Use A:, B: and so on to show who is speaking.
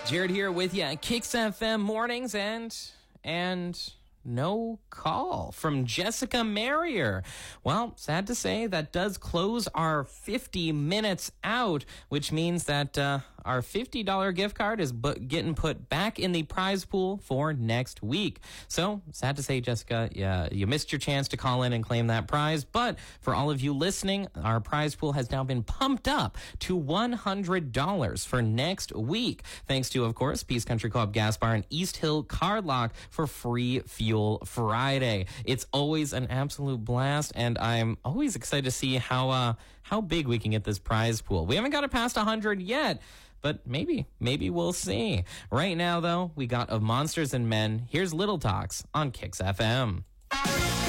A: Jared here with you at Kicks FM mornings and no call from Jessica Marrier. Well, sad to say, that does close our 50 minutes out, which means that our $50 gift card is getting put back in the prize pool for next week. So, sad to say, Jessica, you missed your chance to call in and claim that prize. But for all of you listening, our prize pool has now been pumped up to $100 for next week. Thanks to, of course, Peace Country Co-op Gas Bar and East Hill Card Lock for free fuel Friday. It's always an absolute blast, and I'm always excited to see how big we can get this prize pool. We haven't got it past 100 yet, but maybe we'll see. Right now, though, we got Of Monsters and Men. Here's Little Talks on Kicks FM.